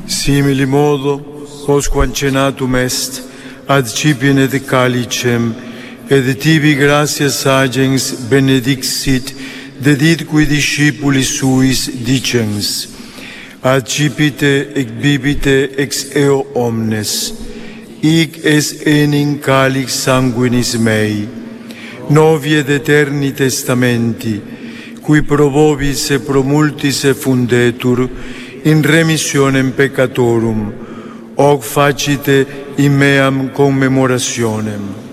Simili modo, quosquam cenatum est, adcipiem et calicem, et tibi gratias agens benedixit, dedit qui discipulis suis dicens, adcipite et bibite ex eo omnes, hic es enim calix sanguinis mei, novi et eterni testamenti, qui pro vobis e pro multis e fundetur, in remissionem peccatorum, hoc facite in meam commemorationem.